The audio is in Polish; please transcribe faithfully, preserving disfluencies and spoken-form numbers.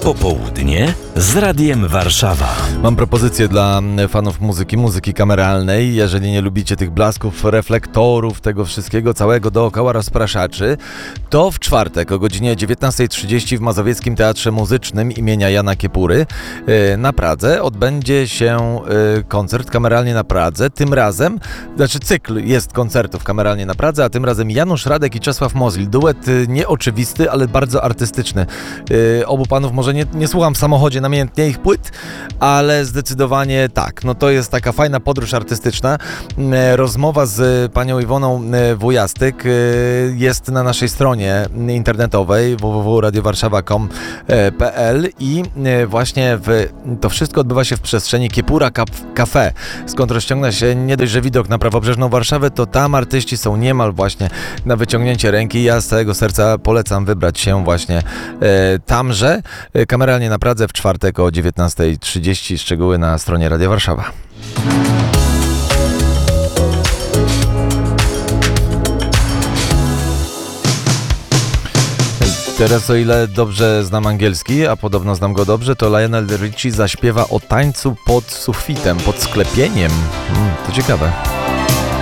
Popołudnie z Radiem Warszawa. Mam propozycję dla fanów muzyki, muzyki kameralnej. Jeżeli nie lubicie tych blasków, reflektorów, tego wszystkiego całego dookoła rozpraszaczy, to w czwartek o godzinie dziewiętnasta trzydzieści w Mazowieckim Teatrze Muzycznym imienia Jana Kiepury na Pradze odbędzie się koncert kameralnie na Pradze. Tym razem, znaczy cykl jest koncertów kameralnie na Pradze, a tym razem Janusz Radek i Czesław Mozil. Duet nieoczywisty, ale bardzo artystyczny. Obu panów może nie, nie słucham w samochodzie namiętnie ich płyt, ale zdecydowanie tak. No to jest taka fajna podróż artystyczna. Rozmowa z panią Iwoną Wujastyk jest na naszej stronie internetowej w w w kropka radio warszawa kropka com kropka p l i właśnie w, to wszystko odbywa się w przestrzeni Kiepura Cafe, skąd rozciąga się nie dość, że widok na prawobrzeżną Warszawę, to tam artyści są niemal właśnie na wyciągnięcie ręki. Ja z całego serca polecam wybrać się właśnie e, tamże. Kameralnie na Pradze w czwartek o dziewiętnasta trzydzieści. Szczegóły na stronie Radia Warszawa. Teraz, o ile dobrze znam angielski, a podobno znam go dobrze, to Lionel Richie zaśpiewa o tańcu pod sufitem, pod sklepieniem. Mm, to ciekawe.